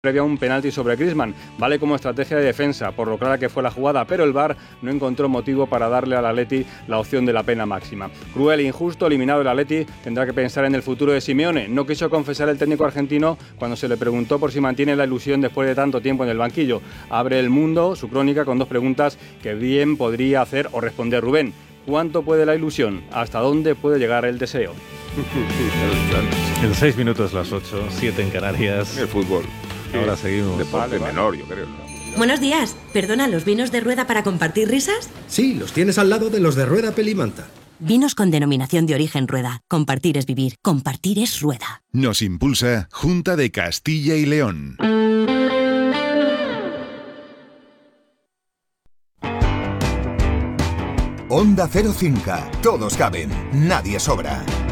previa un penalti sobre Griezmann. Vale como estrategia de defensa, por lo clara que fue la jugada, pero el VAR no encontró motivo para darle al Atleti la opción de la pena máxima. Cruel e injusto, eliminado el Atleti, tendrá que pensar en el futuro de Simeone. No quiso confesar el técnico argentino cuando se le preguntó por si mantiene la ilusión después de tanto tiempo en el banquillo. Abre El Mundo su crónica con dos preguntas que bien podría hacer o responder Rubén. ¿Cuánto puede la ilusión? ¿Hasta dónde puede llegar el deseo? En 6 minutos las 8, 7 en Canarias. El fútbol. Ahora seguimos. Deporte menor, yo creo. Buenos días. Perdona, ¿los vinos de Rueda para compartir risas? Sí, los tienes al lado de los de Rueda Pelimanta. Vinos con denominación de origen Rueda. Compartir es vivir. Compartir es Rueda. Nos impulsa Junta de Castilla y León. Onda Cero Cinca. Todos caben, nadie sobra.